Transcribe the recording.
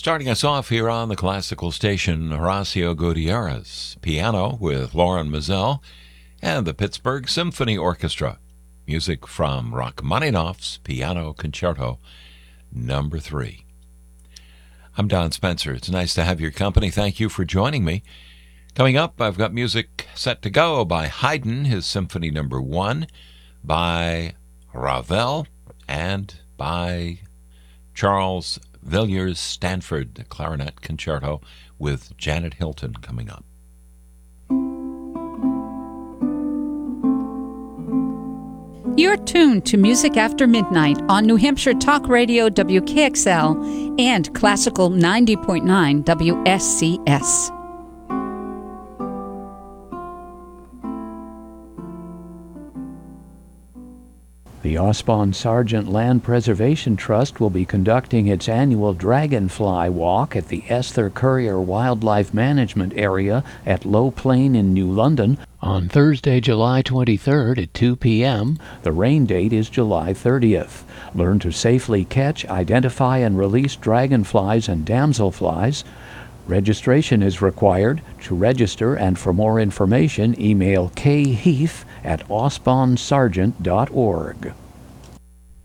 Starting us off here on the classical station, Horacio Gutierrez, piano with Lauren Mizell, and the Pittsburgh Symphony Orchestra. Music from Rachmaninoff's Piano Concerto Number 3. I'm Don Spencer. It's nice to have your company. Thank you for joining me. Coming up, I've got music set to go by Haydn, his Symphony Number 1, by Ravel, and by Charles Villiers Stanford Clarinet Concerto with Janet Hilton coming up. You're tuned to Music After Midnight on New Hampshire Talk Radio WKXL and Classical 90.9 WSCS. The Osbon Sargent Land Preservation Trust will be conducting its annual Dragonfly Walk at the Esther Currier Wildlife Management Area at Low Plain in New London on Thursday, July 23rd at 2 p.m. The rain date is July 30th. Learn to safely catch, identify, and release dragonflies and damselflies. Registration is required. To register and for more information, email kheath@osbonsargent.org.